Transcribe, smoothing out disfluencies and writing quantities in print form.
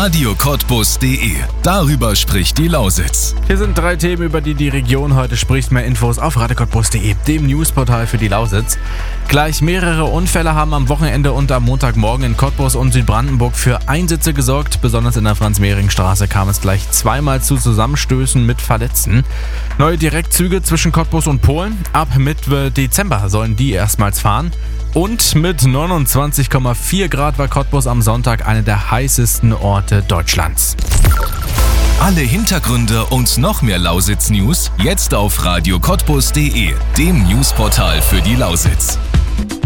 radiokotbus.de. Darüber spricht die Lausitz. Hier sind 3 Themen, über die die Region heute spricht. Mehr Infos auf radiokotbus.de, dem Newsportal für die Lausitz. Gleich mehrere Unfälle haben am Wochenende und am Montagmorgen in Cottbus und Südbrandenburg für Einsitze gesorgt. Besonders in der Franz-Mehring-Straße kam es gleich zweimal zu Zusammenstößen mit Verletzten. Neue Direktzüge zwischen Cottbus und Polen. Ab Mitte Dezember sollen die erstmals fahren. Und mit 29,4 Grad war Cottbus am Sonntag einer der heißesten Orte Deutschlands. Alle Hintergründe und noch mehr Lausitz-News jetzt auf radiokotbus.de, dem Newsportal für die Lausitz.